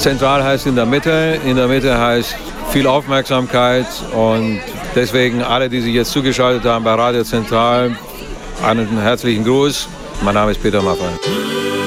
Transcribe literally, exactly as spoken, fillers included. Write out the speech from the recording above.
Zentral heißt in der Mitte, in der Mitte heißt viel Aufmerksamkeit und deswegen alle, die sich jetzt zugeschaltet haben bei Radio Zentral, einen herzlichen Gruß. Mein Name ist Peter Maffay.